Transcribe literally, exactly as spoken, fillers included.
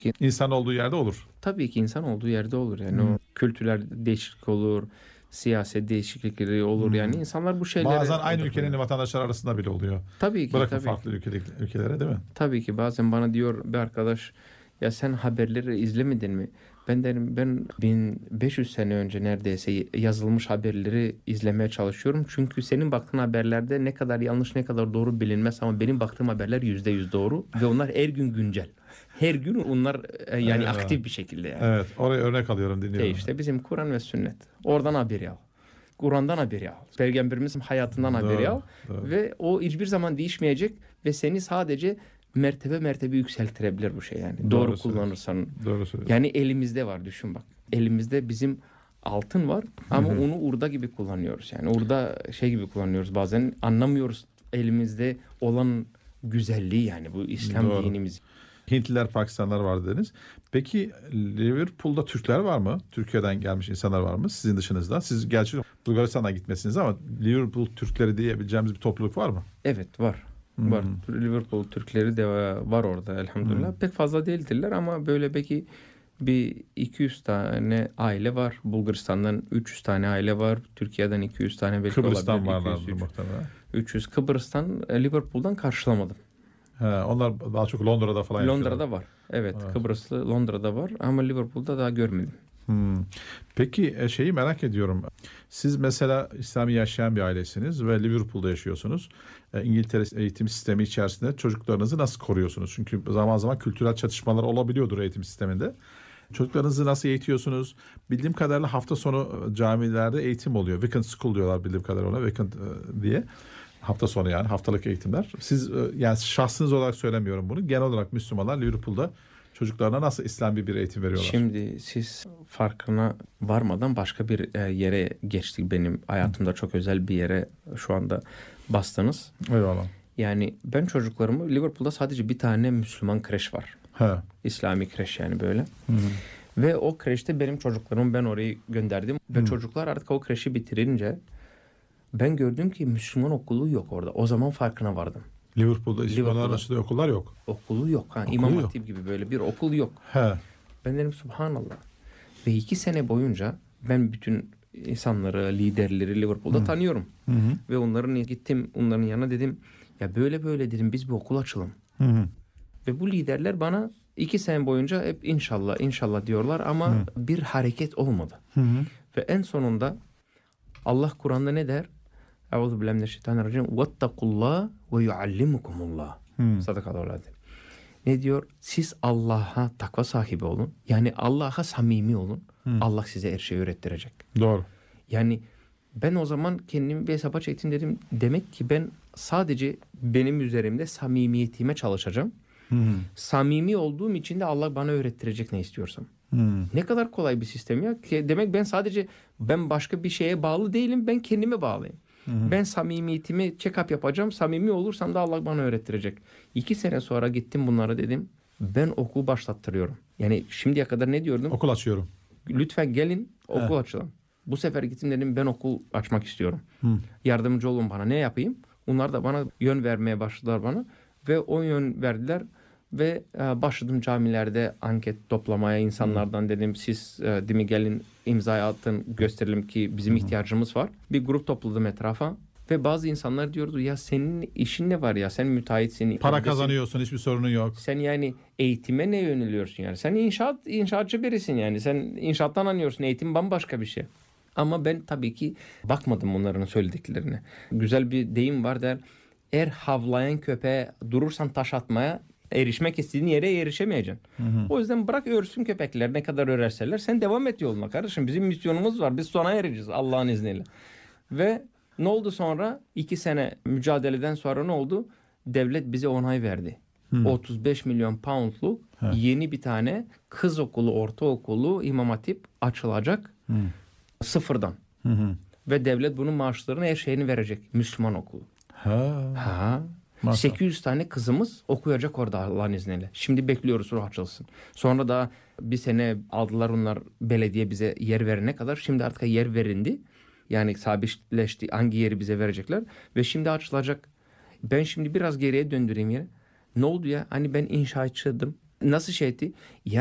İnsan olduğu yerde olur. Tabii ki insan olduğu yerde olur. Yani Hmm. o kültürel değişiklik olur, siyaset değişiklikleri olur. Hmm. Yani insanlar bu şeylere... Bazen aynı ülkenin vatandaşlar arasında bile oluyor. Tabii ki. Bırakın tabii farklı ülke, ülkelere değil mi? Tabii ki. Bazen bana diyor bir arkadaş, ya sen haberleri izlemedin mi? Ben derim ben bin beş yüz sene önce neredeyse yazılmış haberleri izlemeye çalışıyorum. Çünkü senin baktığın haberlerde ne kadar yanlış ne kadar doğru bilinmez ama benim baktığım haberler yüzde yüz doğru ve onlar her gün güncel. Her gün onlar yani evet. aktif bir şekilde yani. Evet, oraya örnek alıyorum, dinliyorum. Şey işte bizim Kur'an ve sünnet. Oradan haberi al. Kur'an'dan haberi al. Peygamberimizin hayatından doğru, haberi al. Doğru. Ve o hiçbir zaman değişmeyecek ve seni sadece mertebe mertebe yükseltirebilir bu şey yani. Doğru, doğru kullanırsan. Doğru söylüyorsun. Yani elimizde var, düşün bak. Elimizde bizim altın var ama Hı-hı. onu urda gibi kullanıyoruz. Yani urda şey gibi kullanıyoruz bazen, anlamıyoruz elimizde olan güzelliği yani bu İslam doğru. dinimiz. Hintliler, Pakistanlılar var dediniz. Peki Liverpool'da Türkler var mı? Türkiye'den gelmiş insanlar var mı? Sizin dışınızda. Siz gerçi Bulgaristan'a gitmesiniz ama Liverpool Türkleri diyebileceğimiz bir topluluk var mı? Evet, var. Hmm. Var. Liverpool Türkleri de var orada elhamdülillah. Hmm. Pek fazla değildirler ama böyle belki bir iki yüz tane aile var. Bulgaristan'dan üç yüz tane aile var. Türkiye'den iki yüz tane belki Kıbrıs'tan olabilir. Kıbrıs'tan varlar muhtemelen. üç yüz. Kıbrıs'tan Liverpool'dan karşılamadım. He, onlar daha çok Londra'da falan Londra'da yapıyorlar. var. Evet, evet. Kıbrıslı Londra'da var ama Liverpool'da daha görmedim. Hmm. Peki şeyi merak ediyorum. Siz mesela İslami yaşayan bir ailesiniz ve Liverpool'da yaşıyorsunuz. İngiltere eğitim sistemi içerisinde çocuklarınızı nasıl koruyorsunuz? Çünkü zaman zaman kültürel çatışmalar olabiliyordur eğitim sisteminde. Çocuklarınızı nasıl eğitiyorsunuz? Bildiğim kadarıyla hafta sonu camilerde eğitim oluyor. Weekend School diyorlar bildiğim kadarıyla ona. Weekend diye. Hafta sonu yani haftalık eğitimler. Siz yani şahsınız olarak söylemiyorum bunu. Genel olarak Müslümanlar Liverpool'da çocuklarına nasıl İslami bir eğitim veriyorlar? Şimdi siz farkına varmadan başka bir yere geçtik. Benim hayatımda çok özel bir yere şu anda bastınız. Eyvallah. Yani ben çocuklarımı Liverpool'da sadece bir tane Müslüman kreş var. He. İslami kreş yani böyle. Hı-hı. Ve o kreşte benim çocuklarımı ben oraya gönderdim. Ve Hı. çocuklar artık o kreşi bitirince ben gördüm ki Müslüman okulu yok orada. O zaman farkına vardım. Liverpool'da İslamlar arasında okullar yok. Okulu yok. Ha, okulu İmam Hatip gibi böyle bir okul yok. He. Ben dedim subhanallah. Ve iki sene boyunca ben bütün insanları, liderleri Liverpool'da Hı. tanıyorum. Hı hı. Ve onların gittim onların yanına dedim ya böyle böyle dedim biz bir okul açalım. Hı hı. Ve bu liderler bana iki sene boyunca hep inşallah inşallah diyorlar ama Hı. bir hareket olmadı. Hı hı. Ve en sonunda Allah Kur'an'da ne der? Euzubillahimineşşeytanirracim. Vettakullah ve yuallimukumullah. Sadakallahu aleyhi. Ne diyor? Siz Allah'a takva sahibi olun. Yani Allah'a samimi olun. Hı. Allah size her şeyi öğrettirecek. Doğru. Yani ben o zaman kendimi bir hesaba çektim dedim. Demek ki ben sadece benim üzerimde samimiyetime çalışacağım. Hı. Samimi olduğum için de Allah bana öğrettirecek ne istiyorsam. Hmm. Ne kadar kolay bir sistem ya. Demek ben sadece ben başka bir şeye bağlı değilim. Ben kendime bağlıyım. Hmm. Ben samimiyetimi check-up yapacağım. Samimi olursam da Allah bana öğrettirecek. İki sene sonra gittim bunlara dedim. Ben okul başlattırıyorum. Yani şimdiye kadar ne diyordum? Okul açıyorum. Lütfen gelin okul He. açalım. Bu sefer gittim dedim ben okul açmak istiyorum. Hmm. Yardımcı olun bana, ne yapayım? Onlar da bana yön vermeye başladılar bana. Ve o yön verdiler. Ve e, başladım camilerde anket toplamaya insanlardan. Dedim siz e, değil mi gelin imzayı atın gösterelim ki bizim ihtiyacımız var. Bir grup topladım etrafa ve bazı insanlar diyordu ya senin işin ne var ya sen müteahhitsin. Para evdesin, kazanıyorsun hiçbir sorunun yok. Sen yani eğitime ne yöneliyorsun yani sen inşaat inşaatçı birisin yani sen inşaattan anlıyorsun, eğitim bambaşka bir şey. Ama ben tabii ki bakmadım onların söylediklerine. Güzel bir deyim var der, eğer havlayan köpeğe durursan taş atmaya erişmek istediğin yere erişemeyeceksin. Hı hı. O yüzden bırak örsün köpekler, ne kadar örerseler sen devam et yoluna kardeşim. Bizim misyonumuz var. Biz sona ereceğiz Allah'ın izniyle. Ve ne oldu sonra? İki sene mücadeleden sonra ne oldu? Devlet bize onay verdi. Hı. otuz beş milyon poundluk He. yeni bir tane kız okulu, ortaokulu, İmam Hatip açılacak. Hı. Sıfırdan. Hı hı. Ve devlet bunun maaşlarını, her şeyini verecek. Müslüman okulu. Ha. Ha. Maşallah. sekiz yüz tane kızımız okuyacak orada Allah'ın izniyle. Şimdi bekliyoruz ruh açılsın. Sonra da bir sene aldılar onlar, belediye bize yer verene kadar. Şimdi artık yer verindi. Yani sabitleşti hangi yeri bize verecekler. Ve şimdi açılacak. Ben şimdi biraz geriye döndüreyim yere. Ne oldu ya? Hani ben inşaatçıydım. Nasıl şey etti? Ya